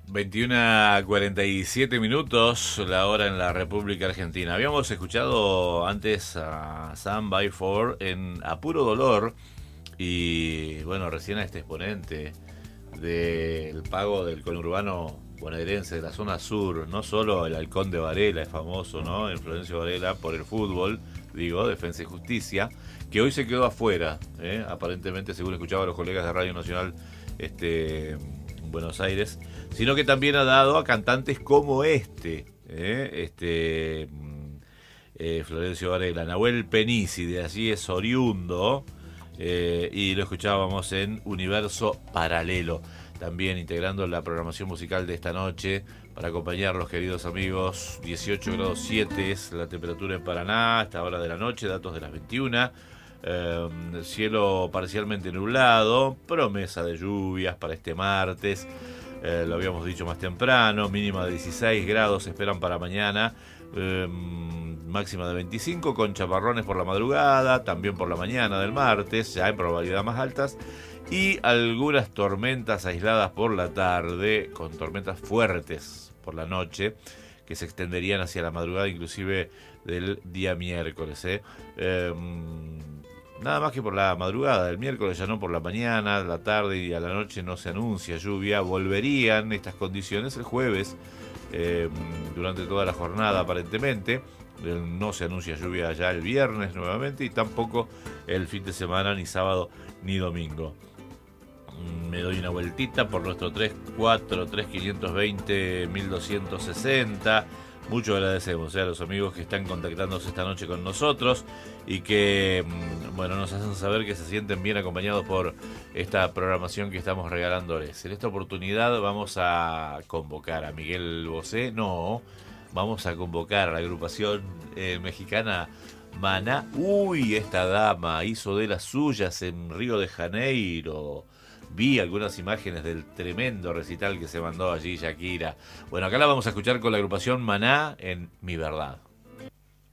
21:47 la hora en la República Argentina. Habíamos escuchado antes a Sam by Four en A Puro Dolor y bueno, recién a este exponente del pago del conurbano bonaerense de la zona sur, no solo el Halcón de Varela es famoso, ¿no? El Florencio Varela por el fútbol, digo, Defensa y Justicia, que hoy se quedó afuera, aparentemente, según escuchaba a los colegas de Radio Nacional, Buenos Aires, sino que también ha dado a cantantes como Florencio Varela, Nahuel Penisi, de allí es oriundo, y lo escuchábamos en Universo Paralelo, también integrando la programación musical de esta noche para acompañarlos, queridos amigos. 18 grados 7 es la temperatura en Paraná a esta hora de la noche, datos de las 21. Cielo parcialmente nublado, promesa de lluvias para este martes, lo habíamos dicho más temprano, mínima de 16 grados esperan para mañana, máxima de 25 con chaparrones por la madrugada, también por la mañana del martes, ya en probabilidad más altas, y algunas tormentas aisladas por la tarde, con tormentas fuertes por la noche, que se extenderían hacia la madrugada inclusive del día miércoles, Nada más que por la madrugada del miércoles, ya no por la mañana, la tarde y a la noche no se anuncia lluvia. Volverían estas condiciones el jueves, durante toda la jornada aparentemente. No se anuncia lluvia ya el viernes nuevamente y tampoco el fin de semana, ni sábado ni domingo. Me doy una vueltita por nuestro 343-520-1260. Mucho agradecemos a los amigos que están contactándose esta noche con nosotros y que, bueno, nos hacen saber que se sienten bien acompañados por esta programación que estamos regalándoles. En esta oportunidad vamos a convocar a Miguel Bosé, vamos a convocar a la agrupación mexicana Maná. Uy, esta dama hizo de las suyas en Río de Janeiro. Vi algunas imágenes del tremendo recital que se mandó allí Shakira. Bueno, acá la vamos a escuchar con la agrupación Maná en Mi Verdad.